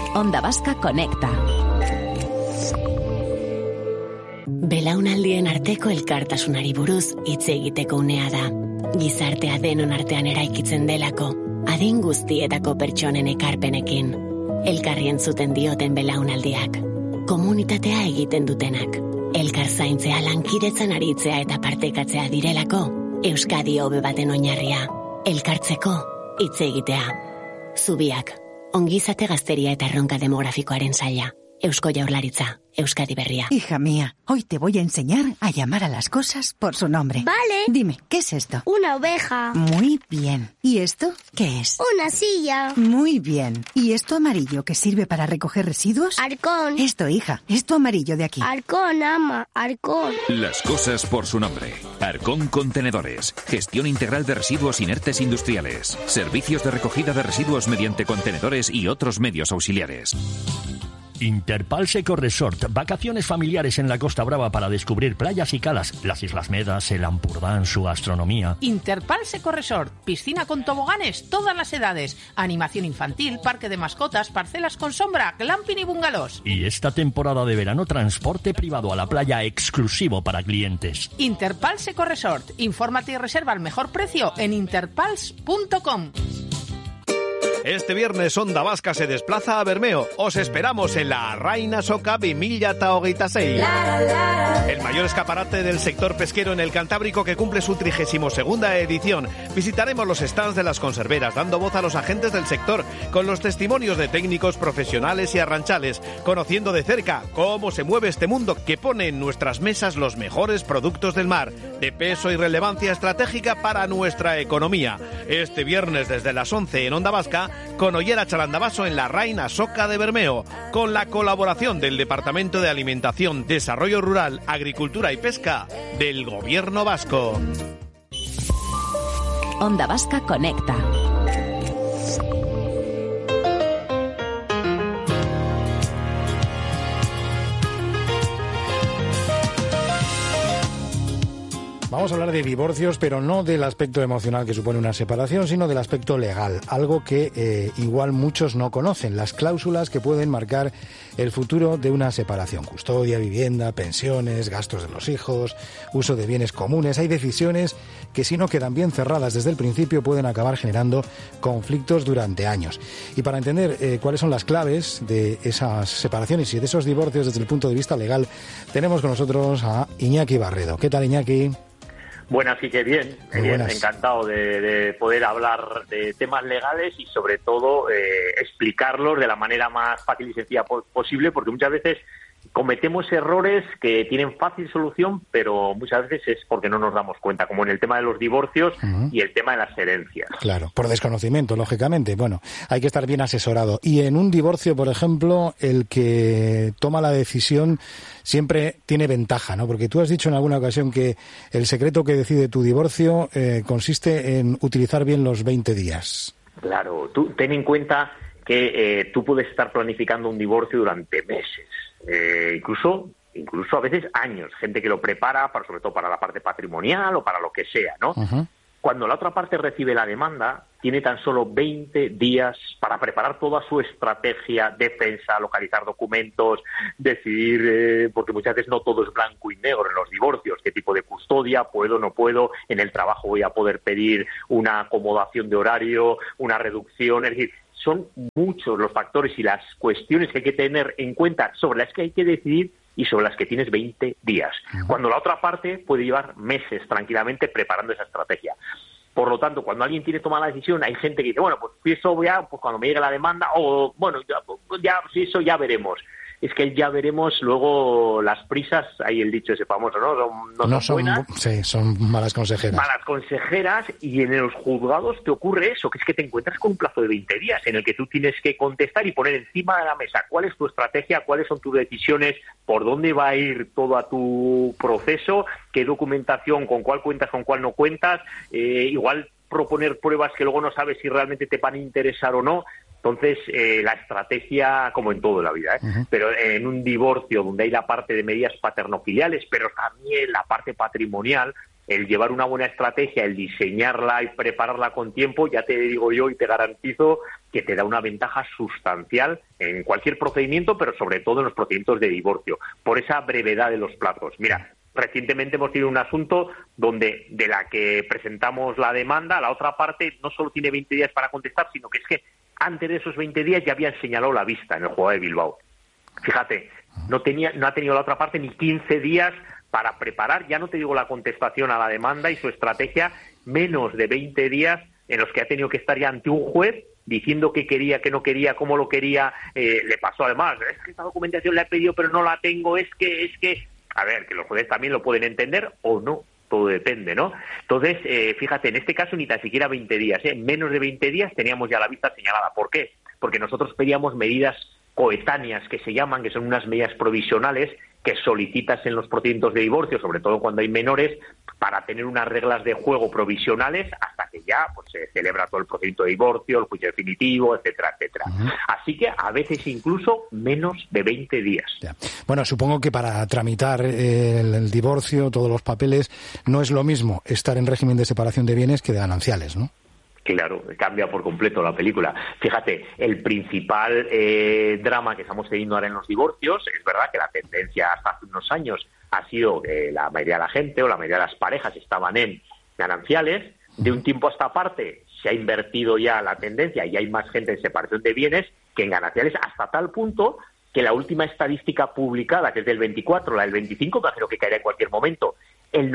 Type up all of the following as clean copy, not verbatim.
Onda Vasca Conecta. Belaunaldien arteko elkartasunari buruz hitz egiteko unea da. Gizartea denon artean eraikitzen delako, adin guztietako pertsonen ekarpenekin. Elkarri entzuten dioten belaunaldiak. Komunitatea egiten dutenak. Elkar zaintzea, lankidetzan aritzea eta partekatzea direlako. Euskadi hobe baten oinarria. Elkartzeko, hitz egitea. Zubiak, ongizate gazteria eta erronka demografikoaren saila. Eusko Jaurlaritza, Euskadi Berria. Hija mía, hoy te voy a enseñar a llamar a las cosas por su nombre. Vale. Dime, ¿qué es esto? Una oveja. Muy bien. ¿Y esto qué es? Una silla. Muy bien. ¿Y esto amarillo que sirve para recoger residuos? Arcón. Esto, hija, esto amarillo de aquí. Arcón, ama, Arcón. Las cosas por su nombre. Arcón Contenedores. Gestión integral de residuos inertes industriales. Servicios de recogida de residuos mediante contenedores y otros medios auxiliares. Interpals Eco Resort, vacaciones familiares en la Costa Brava para descubrir playas y calas, las Islas Medas, el Ampurdán, su gastronomía. Interpals Eco Resort, piscina con toboganes, todas las edades, animación infantil, parque de mascotas, parcelas con sombra, glamping y bungalows. Y esta temporada de verano, transporte privado a la playa exclusivo para clientes. Interpals Eco Resort, infórmate y reserva al mejor precio en interpals.com. Este viernes Onda Vasca se desplaza a Bermeo. Os esperamos en la Arraina Soca 2026. El mayor escaparate del sector pesquero en el Cantábrico que cumple su 32ª edición. Visitaremos los stands de las conserveras, dando voz a los agentes del sector, con los testimonios de técnicos profesionales y arranchales, conociendo de cerca cómo se mueve este mundo que pone en nuestras mesas los mejores productos del mar, de peso y relevancia estratégica para nuestra economía. Este viernes desde las 11 en Onda Vasca, con Ollera Charandabaso en la Raina Soca de Bermeo, con la colaboración del Departamento de Alimentación, Desarrollo Rural, Agricultura y Pesca del Gobierno Vasco. Onda Vasca Conecta. Vamos a hablar de divorcios, pero no del aspecto emocional que supone una separación, sino del aspecto legal, algo que igual muchos no conocen, las cláusulas que pueden marcar el futuro de una separación: custodia, vivienda, pensiones, gastos de los hijos, uso de bienes comunes. Hay decisiones que, si no quedan bien cerradas desde el principio, pueden acabar generando conflictos durante años. Y para entender cuáles son las claves de esas separaciones y de esos divorcios desde el punto de vista legal, tenemos con nosotros a Iñaki Barredo. ¿Qué tal, Iñaki? Buenas, sí que bien, encantado de poder hablar de temas legales y sobre todo explicarlos de la manera más fácil y sencilla posible, porque muchas veces cometemos errores que tienen fácil solución, pero muchas veces es porque no nos damos cuenta, como en el tema de los divorcios y el tema de las herencias. Claro, por desconocimiento, lógicamente. Bueno, hay que estar bien asesorado. Y en un divorcio, por ejemplo, el que toma la decisión siempre tiene ventaja, ¿no? Porque tú has dicho en alguna ocasión que el secreto que decide tu divorcio consiste en utilizar bien los 20 días. Claro, tú ten en cuenta que tú puedes estar planificando un divorcio durante meses. Incluso a veces años, gente que lo prepara sobre todo para la parte patrimonial o para lo que sea, ¿no? Uh-huh. Cuando la otra parte recibe la demanda, tiene tan solo 20 días para preparar toda su estrategia, defensa, localizar documentos, decidir, porque muchas veces no todo es blanco y negro en los divorcios, qué tipo de custodia, puedo, no puedo, en el trabajo voy a poder pedir una acomodación de horario, una reducción, es decir, son muchos los factores y las cuestiones que hay que tener en cuenta sobre las que hay que decidir y sobre las que tienes 20 días. Cuando la otra parte puede llevar meses tranquilamente preparando esa estrategia. Por lo tanto, cuando alguien tiene que tomar la decisión, hay gente que dice, bueno, pues eso ya, pues cuando me llegue la demanda, o bueno, ya si eso ya veremos. Es que ya veremos luego las prisas, hay el dicho ese famoso, ¿no? No son buenas. Sí, son malas consejeras. Malas consejeras, y en los juzgados te ocurre eso, que es que te encuentras con un plazo de 20 días en el que tú tienes que contestar y poner encima de la mesa cuál es tu estrategia, cuáles son tus decisiones, por dónde va a ir todo tu proceso, qué documentación, con cuál cuentas, con cuál no cuentas, igual proponer pruebas que luego no sabes si realmente te van a interesar o no. Entonces, la estrategia, como en todo en la vida, pero en un divorcio donde hay la parte de medidas paternofiliales, pero también la parte patrimonial, el llevar una buena estrategia, el diseñarla y prepararla con tiempo, ya te digo yo y te garantizo que te da una ventaja sustancial en cualquier procedimiento, pero sobre todo en los procedimientos de divorcio, por esa brevedad de los plazos. Mira, recientemente hemos tenido un asunto donde de la que presentamos la demanda, la otra parte no solo tiene 20 días para contestar, sino que es que antes de esos 20 días ya habían señalado la vista en el juzgado de Bilbao. Fíjate, no ha tenido la otra parte ni 15 días para preparar, ya no te digo la contestación a la demanda y su estrategia, menos de 20 días en los que ha tenido que estar ya ante un juez diciendo qué quería, qué no quería, cómo lo quería. Le pasó además, es que esta documentación la he pedido pero no la tengo, es que... A ver, que los jueces también lo pueden entender o no, todo depende, ¿no? Entonces, fíjate, en este caso ni tan siquiera 20 días, en menos de 20 días teníamos ya la vista señalada. ¿Por qué? Porque nosotros pedíamos medidas coetáneas, que se llaman, que son unas medidas provisionales que solicitas en los procedimientos de divorcio, sobre todo cuando hay menores, para tener unas reglas de juego provisionales hasta que ya pues se celebra todo el procedimiento de divorcio, el juicio definitivo, etcétera, etcétera. Así que a veces incluso menos de 20 días. Ya. Bueno, supongo que para tramitar el divorcio, todos los papeles, no es lo mismo estar en régimen de separación de bienes que de gananciales, ¿no? Claro, cambia por completo la película. Fíjate, el principal drama que estamos teniendo ahora en los divorcios, es verdad que la tendencia hasta hace unos años ha sido que la mayoría de la gente o la mayoría de las parejas estaban en gananciales. De un tiempo a esta parte se ha invertido ya la tendencia y hay más gente en separación de bienes que en gananciales, hasta tal punto que la última estadística publicada, que es del 24, la del 25, que creo que caerá en cualquier momento, el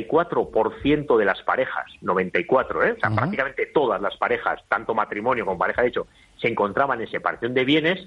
94% de las parejas, 94, o sea, prácticamente todas las parejas, tanto matrimonio como pareja de hecho, se encontraban en separación de bienes,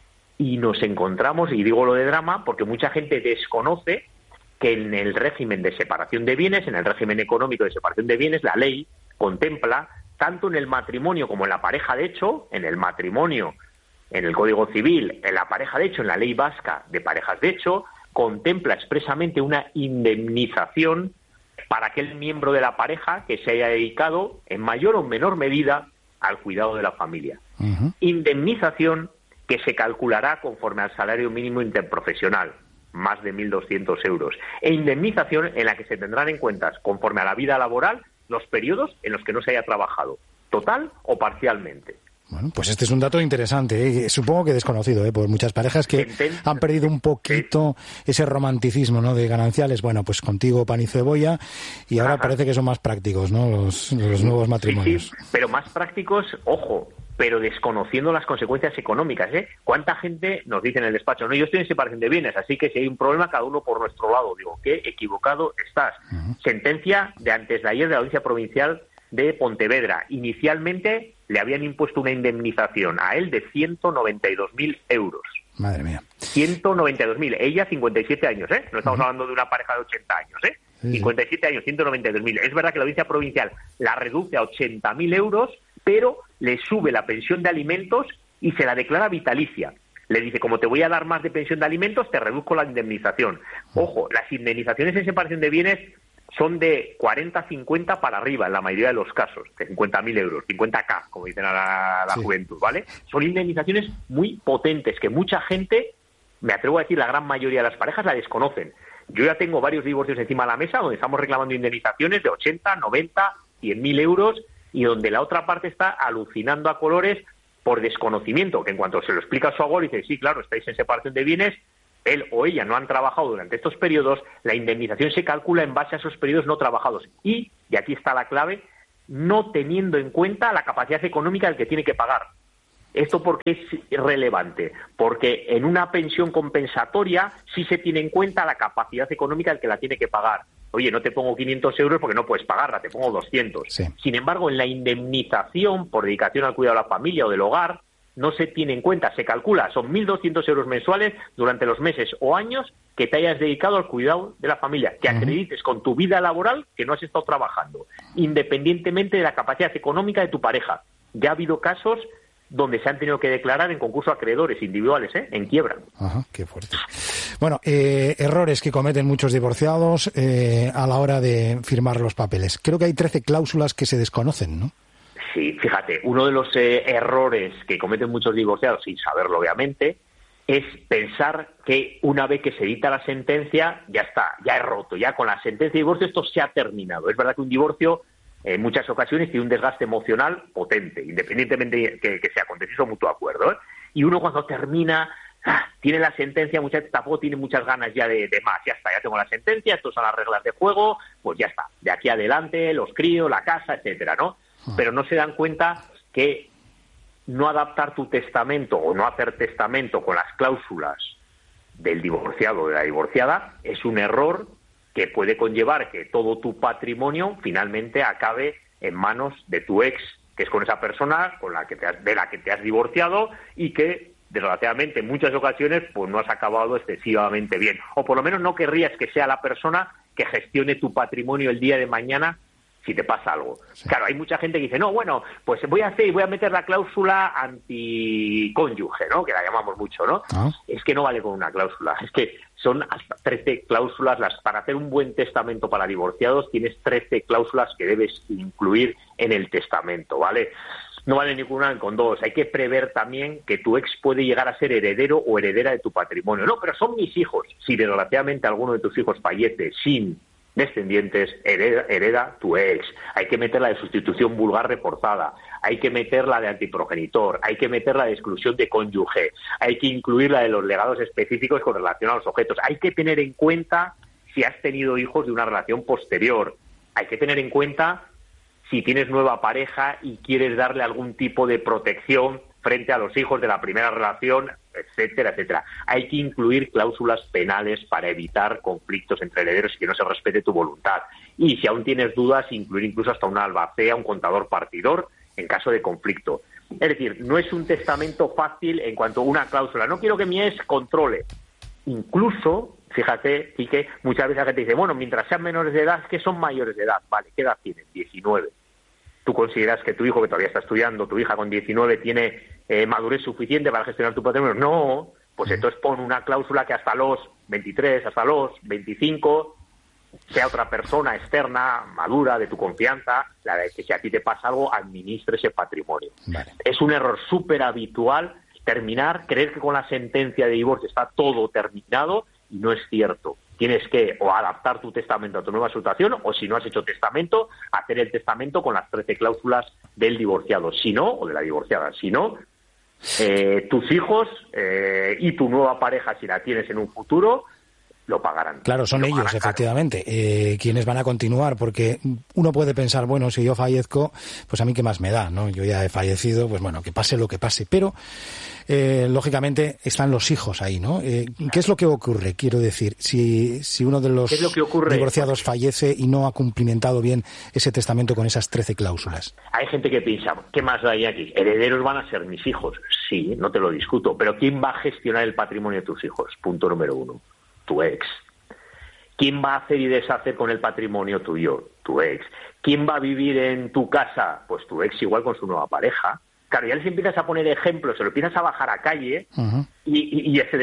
y nos encontramos, y digo lo de drama, porque mucha gente desconoce que en el régimen de separación de bienes, en el régimen económico de separación de bienes, la ley contempla, tanto en el matrimonio como en la pareja de hecho, en el matrimonio, en el Código Civil, en la pareja de hecho, en la ley vasca de parejas de hecho, contempla expresamente una indemnización para aquel miembro de la pareja que se haya dedicado en mayor o menor medida al cuidado de la familia. Indemnización que se calculará conforme al salario mínimo interprofesional, más de 1.200 euros, e indemnización en la que se tendrán en cuenta, conforme a la vida laboral, los periodos en los que no se haya trabajado, total o parcialmente. Bueno, pues este es un dato interesante, supongo que desconocido, por muchas parejas que han perdido un poquito ese romanticismo, ¿no?, de gananciales. Bueno, pues contigo pan y cebolla, y ahora parece que son más prácticos, ¿no?, los nuevos matrimonios. Sí, pero más prácticos, ojo, pero desconociendo las consecuencias económicas, ¿eh? ¿Cuánta gente nos dice en el despacho? No, yo estoy en separación de bienes, así que si hay un problema, cada uno por nuestro lado. Digo, qué equivocado estás. Sentencia de antes de ayer de la Audiencia Provincial de Pontevedra. Inicialmente le habían impuesto una indemnización a él de 192.000 euros. Madre mía. 192.000. Ella, 57 años, ¿eh? No estamos hablando de una pareja de 80 años, ¿eh? 57 años, 192.000. Es verdad que la Audiencia Provincial la reduce a 80.000 euros, pero le sube la pensión de alimentos y se la declara vitalicia. Le dice, como te voy a dar más de pensión de alimentos, te reduzco la indemnización. Ojo, las indemnizaciones en separación de bienes son de 40, 50 para arriba, en la mayoría de los casos, de 50.000 euros, 50K, como dicen a la juventud, ¿vale? Son indemnizaciones muy potentes, que mucha gente, me atrevo a decir, la gran mayoría de las parejas la desconocen. Yo ya tengo varios divorcios encima de la mesa donde estamos reclamando indemnizaciones de 80, 90, 100.000 euros, y donde la otra parte está alucinando a colores por desconocimiento, que en cuanto se lo explica a su abogado, dice, sí, claro, estáis en separación de bienes, él o ella no han trabajado durante estos periodos, la indemnización se calcula en base a esos periodos no trabajados. Y aquí está la clave, no teniendo en cuenta la capacidad económica del que tiene que pagar. ¿Esto por qué es relevante? Porque en una pensión compensatoria sí se tiene en cuenta la capacidad económica del que la tiene que pagar. Oye, no te pongo 500 euros porque no puedes pagarla, te pongo 200. Sí. Sin embargo, en la indemnización por dedicación al cuidado de la familia o del hogar, no se tiene en cuenta, se calcula, son 1.200 euros mensuales durante los meses o años que te hayas dedicado al cuidado de la familia, que acredites con tu vida laboral que no has estado trabajando, independientemente de la capacidad económica de tu pareja. Ya ha habido casos donde se han tenido que declarar en concurso a acreedores individuales, en quiebra. Ajá, qué fuerte. Bueno, errores que cometen muchos divorciados a la hora de firmar los papeles. Creo que hay 13 cláusulas que se desconocen, ¿no? Sí, fíjate, uno de los errores que cometen muchos divorciados, sin saberlo obviamente, es pensar que una vez que se dicta la sentencia, ya está, ya es roto, ya con la sentencia de divorcio esto se ha terminado. Es verdad que un divorcio en muchas ocasiones tiene un desgaste emocional potente, independientemente que sea contencioso o mutuo acuerdo, ¿eh? Y uno cuando termina, tiene la sentencia, muchas veces tampoco tiene muchas ganas ya de más. Ya está, ya tengo la sentencia, estas son las reglas de juego, pues ya está. De aquí adelante, los críos, la casa, etcétera, ¿no? Pero no se dan cuenta que no adaptar tu testamento o no hacer testamento con las cláusulas del divorciado o de la divorciada es un error que puede conllevar que todo tu patrimonio finalmente acabe en manos de tu ex, que es con esa persona de la que te has divorciado y que, desgraciadamente, en muchas ocasiones pues no has acabado excesivamente bien. O por lo menos no querrías que sea la persona que gestione tu patrimonio el día de mañana si te pasa algo. Sí. Claro, hay mucha gente que dice, no, bueno, pues voy a meter la cláusula anticónyuge, ¿no? Que la llamamos mucho, ¿no? Es que no vale con una cláusula. Es que son hasta 13 cláusulas. Para hacer un buen testamento para divorciados tienes 13 cláusulas que debes incluir en el testamento, ¿vale? No vale ninguna con dos. Hay que prever también que tu ex puede llegar a ser heredero o heredera de tu patrimonio. No, pero son mis hijos. Si desgraciadamente alguno de tus hijos fallece sin descendientes, hereda tu ex. Hay que meter la de sustitución vulgar reforzada, hay que meter la de antiprogenitor, hay que meter la de exclusión de cónyuge, hay que incluir la de los legados específicos con relación a los objetos. Hay que tener en cuenta si has tenido hijos de una relación posterior. Hay que tener en cuenta si tienes nueva pareja y quieres darle algún tipo de protección frente a los hijos de la primera relación, etcétera, etcétera. Hay que incluir cláusulas penales para evitar conflictos entre herederos y que no se respete tu voluntad. Y si aún tienes dudas, incluir incluso hasta una albacea, un contador partidor en caso de conflicto. Es decir, no es un testamento fácil en cuanto a una cláusula. No quiero que mi ex controle. Incluso, fíjate, y que muchas veces la gente dice, bueno, mientras sean menores de edad, es que son mayores de edad. Vale, ¿qué edad tienen? 19. ¿Tú consideras que tu hijo, que todavía está estudiando, tu hija con 19, tiene madurez suficiente para gestionar tu patrimonio? No, pues entonces pon una cláusula que hasta los 23, hasta los 25, sea otra persona externa, madura, de tu confianza, la de que si a ti te pasa algo, administre ese patrimonio. Vale. Es un error súper habitual creer que con la sentencia de divorcio está todo terminado, y no es cierto. Tienes que o adaptar tu testamento a tu nueva situación, o si no has hecho testamento, hacer el testamento con las 13 cláusulas del divorciado, si no, o de la divorciada. Si no, tus hijos y tu nueva pareja, si la tienes en un futuro, lo pagarán. Claro, son ellos, efectivamente, quienes van a continuar, porque uno puede pensar, bueno, si yo fallezco, pues a mí qué más me da, ¿no? Yo ya he fallecido, pues bueno, que pase lo que pase, pero lógicamente están los hijos ahí, ¿no? ¿Qué es lo que ocurre? Quiero decir, si uno de los divorciados fallece y no ha cumplimentado bien ese testamento con esas 13 cláusulas. Hay gente que piensa, ¿qué más hay aquí? Herederos van a ser mis hijos. Sí, no te lo discuto, pero ¿quién va a gestionar el patrimonio de tus hijos? Punto número 1. Tu ex. ¿Quién va a hacer y deshacer con el patrimonio tuyo? Tu ex. ¿Quién va a vivir en tu casa? Pues tu ex, igual con su nueva pareja. Claro, ya les empiezas a poner ejemplos, se lo empiezas a bajar a calle y ya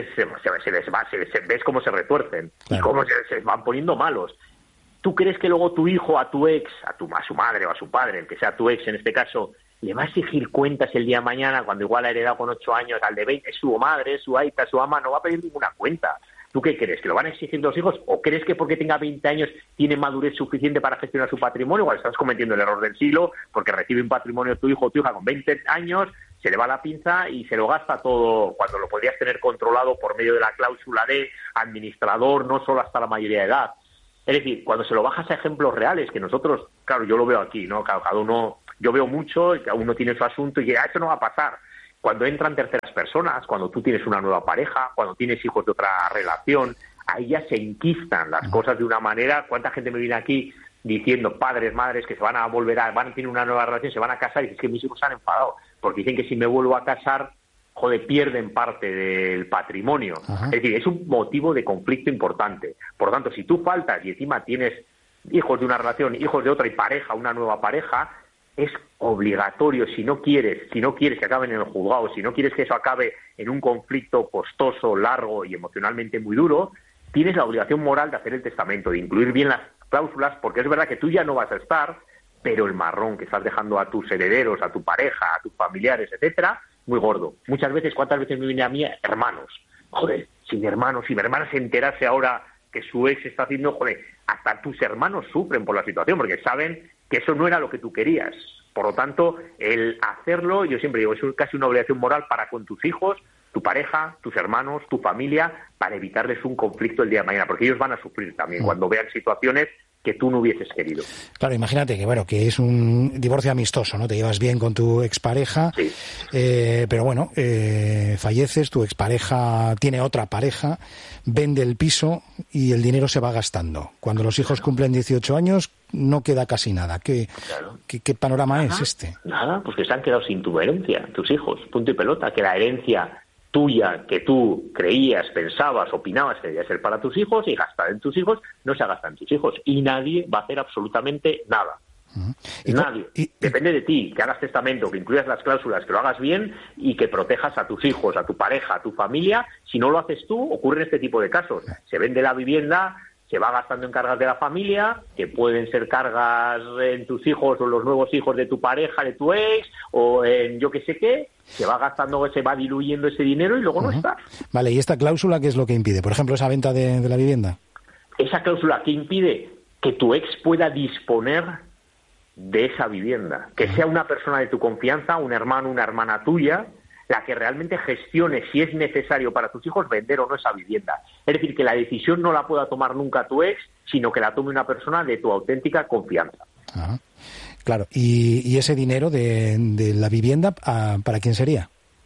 ves cómo se retuercen, claro, y cómo se van poniendo malos. ¿Tú crees que luego tu hijo a tu ex, a su madre o a su padre, el que sea tu ex en este caso, le va a exigir cuentas el día de mañana cuando igual ha heredado con 8 años al de 20, su madre, su aita, su ama, no va a pedir ninguna cuenta? ¿Tú qué crees? ¿Que lo van a exigir los hijos? ¿O crees que porque tenga 20 años tiene madurez suficiente para gestionar su patrimonio? Igual estás cometiendo el error del siglo porque recibe un patrimonio tu hijo o tu hija con 20 años, se le va la pinza y se lo gasta todo cuando lo podrías tener controlado por medio de la cláusula de administrador, no solo hasta la mayoría de edad. Es decir, cuando se lo bajas a ejemplos reales, que nosotros, claro, yo lo veo aquí, ¿no? Cada uno, yo veo mucho, cada uno tiene su asunto y eso no va a pasar. Cuando entran terceras personas, cuando tú tienes una nueva pareja, cuando tienes hijos de otra relación, ahí ya se enquistan las cosas de una manera. ¿Cuánta gente me viene aquí diciendo, padres, madres, que se van a tener una nueva relación, se van a casar, y dices que mis hijos se han enfadado, porque dicen que si me vuelvo a casar, pierden parte del patrimonio. Ajá. Es decir, es un motivo de conflicto importante. Por lo tanto, si tú faltas y encima tienes hijos de una relación, hijos de otra y pareja, una nueva pareja, es obligatorio, si no quieres que acaben en el juzgado, si no quieres que eso acabe en un conflicto costoso, largo y emocionalmente muy duro, tienes la obligación moral de hacer el testamento, de incluir bien las cláusulas, porque es verdad que tú ya no vas a estar, pero el marrón que estás dejando a tus herederos, a tu pareja, a tus familiares, etcétera, muy gordo. Muchas veces, ¿cuántas veces me viene a mí hermanos? Si mi hermana se enterase ahora que su ex está haciendo, hasta tus hermanos sufren por la situación, porque saben que eso no era lo que tú querías. Por lo tanto, el hacerlo, yo siempre digo, es casi una obligación moral para con tus hijos, tu pareja, tus hermanos, tu familia, para evitarles un conflicto el día de mañana, porque ellos van a sufrir también cuando vean situaciones que tú no hubieses querido. Claro, imagínate que es un divorcio amistoso, ¿no? Te llevas bien con tu expareja, sí. Pero bueno, falleces, tu expareja tiene otra pareja, vende el piso y el dinero se va gastando. Cuando los hijos cumplen 18 años no queda casi nada. ¿Qué panorama es este? Nada, pues que se han quedado sin tu herencia, tus hijos, punto y pelota, que la herencia tuya que tú creías, pensabas, opinabas que debía ser para tus hijos y gastar en tus hijos, no se gasta en tus hijos. Y nadie va a hacer absolutamente nada. Nadie. Depende de ti, que hagas testamento, que incluyas las cláusulas, que lo hagas bien y que protejas a tus hijos, a tu pareja, a tu familia. Si no lo haces tú, ocurren este tipo de casos. Se vende la vivienda, se va gastando en cargas de la familia, que pueden ser cargas en tus hijos o los nuevos hijos de tu pareja, de tu ex, o en yo que sé qué, se va gastando, se va diluyendo ese dinero y luego no está. Vale, ¿y esta cláusula qué es lo que impide? Por ejemplo, esa venta de la vivienda. Esa cláusula que impide que tu ex pueda disponer de esa vivienda, que sea una persona de tu confianza, un hermano, una hermana tuya, la que realmente gestione si es necesario para tus hijos vender o no esa vivienda. Es decir, que la decisión no la pueda tomar nunca tu ex, sino que la tome una persona de tu auténtica confianza. Ajá. Claro, ¿y ese dinero de la vivienda para quién sería?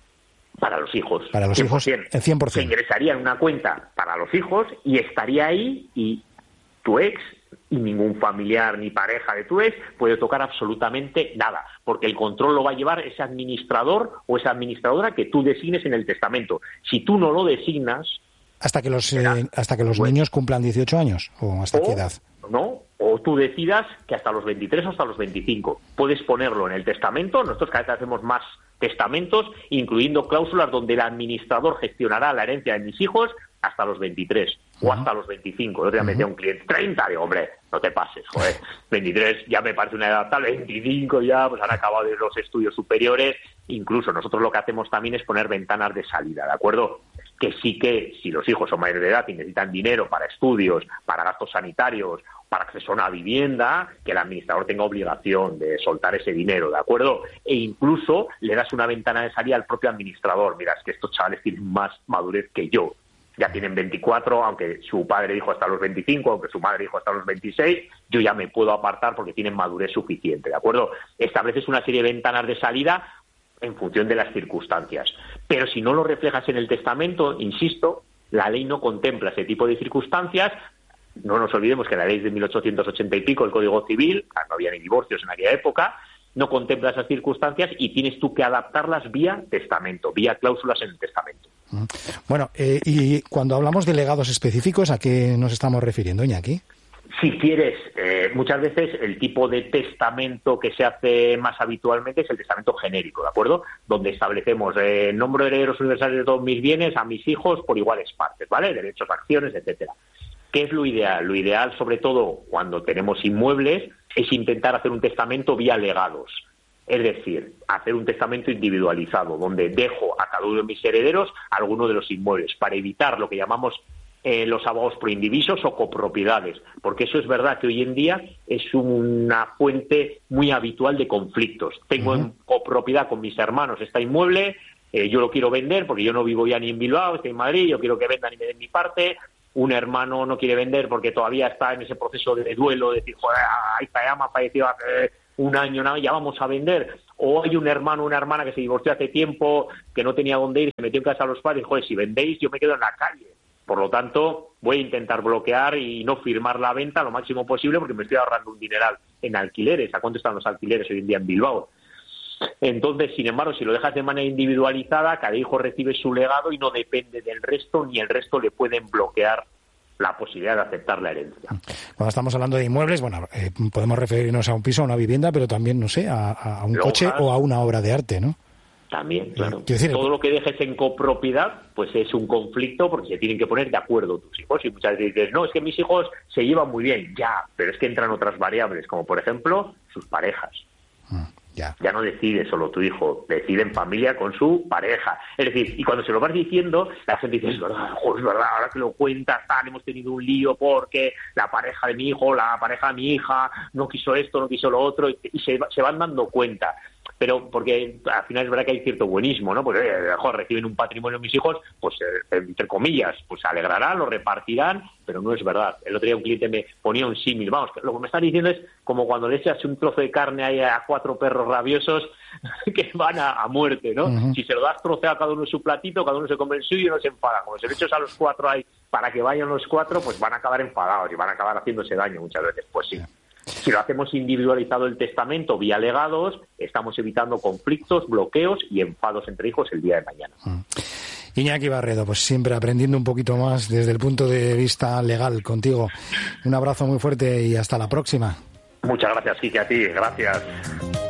Para los hijos. Para los 100%. Hijos, el 100%. Se ingresaría en una cuenta para los hijos y estaría ahí, y tu ex y ningún familiar ni pareja de tu ex puede tocar absolutamente nada, porque el control lo va a llevar ese administrador o esa administradora que tú designes en el testamento. Si tú no lo designas... Hasta que los niños cumplan 18 años, ¿o hasta qué edad? No, o tú decidas que hasta los 23 o hasta los 25. Puedes ponerlo en el testamento. Nosotros cada vez hacemos más testamentos, incluyendo cláusulas donde el administrador gestionará la herencia de mis hijos hasta los 23 o hasta los 25. Yo te metí a un cliente 30, digo, hombre, no te pases, joder, 23 ya me parece una edad tal, 25 ya, pues han acabado de los estudios superiores. Incluso nosotros lo que hacemos también es poner ventanas de salida, ¿de acuerdo? Que sí, que si los hijos son mayores de edad y necesitan dinero para estudios, para gastos sanitarios, para acceso a una vivienda, que el administrador tenga obligación de soltar ese dinero, ¿de acuerdo? E incluso le das una ventana de salida al propio administrador. Mira, es que estos chavales tienen más madurez que yo. Ya tienen 24, aunque su padre dijo hasta los 25, aunque su madre dijo hasta los 26, yo ya me puedo apartar porque tienen madurez suficiente, ¿de acuerdo? Estableces una serie de ventanas de salida en función de las circunstancias. Pero si no lo reflejas en el testamento, insisto, la ley no contempla ese tipo de circunstancias. No nos olvidemos que la ley es de 1880 y pico, el Código Civil, no había ni divorcios en aquella época, no contempla esas circunstancias y tienes tú que adaptarlas vía testamento, vía cláusulas en el testamento. Bueno, y cuando hablamos de legados específicos, ¿a qué nos estamos refiriendo, Iñaki? Si quieres, muchas veces el tipo de testamento que se hace más habitualmente es el testamento genérico, ¿de acuerdo? Donde establecemos nombre de herederos universales de todos mis bienes a mis hijos por iguales partes, ¿vale? Derechos, acciones, etcétera. ¿Qué es lo ideal? Lo ideal, sobre todo cuando tenemos inmuebles, es intentar hacer un testamento vía legados. Es decir, hacer un testamento individualizado, donde dejo a cada uno de mis herederos alguno de los inmuebles, para evitar lo que llamamos los abogados proindivisos o copropiedades, porque eso es verdad que hoy en día es una fuente muy habitual de conflictos. Tengo en copropiedad con mis hermanos este inmueble, yo lo quiero vender porque yo no vivo ya ni en Bilbao, estoy en Madrid, yo quiero que vendan y me den mi parte. Un hermano no quiere vender porque todavía está en ese proceso de duelo, de decir, joder, ahí está, ya me ha fallecido hace un año, nada, ya vamos a vender. O hay un hermano o una hermana que se divorció hace tiempo, que no tenía dónde ir, se metió en casa a los padres, joder, si vendéis yo me quedo en la calle. Por lo tanto, voy a intentar bloquear y no firmar la venta lo máximo posible porque me estoy ahorrando un dineral en alquileres. ¿A cuánto están los alquileres hoy en día en Bilbao? Entonces, sin embargo, si lo dejas de manera individualizada, cada hijo recibe su legado y no depende del resto, ni el resto le pueden bloquear la posibilidad de aceptar la herencia. Cuando estamos hablando de inmuebles, bueno, podemos referirnos a un piso, a una vivienda, pero también, no sé, a un coche o a una obra de arte, ¿no? También, claro. Todo lo que dejes en copropiedad, pues es un conflicto porque se tienen que poner de acuerdo tus hijos. Y muchas veces dices, no, es que mis hijos se llevan muy bien. Ya, pero es que entran otras variables, como por ejemplo sus parejas. Ya no decide solo tu hijo, decide en familia con su pareja. Es decir, y cuando se lo vas diciendo, la gente dice, es verdad, ahora que lo cuentas, hemos tenido un lío porque la pareja de mi hijo, la pareja de mi hija, no quiso esto, no quiso lo otro, y se van dando cuenta. Pero porque al final es verdad que hay cierto buenismo, ¿no? Pues mejor reciben un patrimonio mis hijos, pues entre comillas, pues se alegrarán, lo repartirán, pero no es verdad. El otro día un cliente me ponía un símil, vamos, lo que me está diciendo es como cuando le echas un trozo de carne ahí a 4 perros rabiosos que van a muerte, ¿no? Uh-huh. Si se lo das troceado a cada uno en su platito, cada uno se come el suyo y no se enfada. Como se lo echas a los 4 ahí para que vayan los 4, pues van a acabar enfadados y van a acabar haciéndose daño muchas veces, pues sí. Si lo hacemos individualizado el testamento vía legados, estamos evitando conflictos, bloqueos y enfados entre hijos el día de mañana. Iñaki Barredo, pues siempre aprendiendo un poquito más desde el punto de vista legal contigo. Un abrazo muy fuerte y hasta la próxima. Muchas gracias, Quique, a ti. Gracias.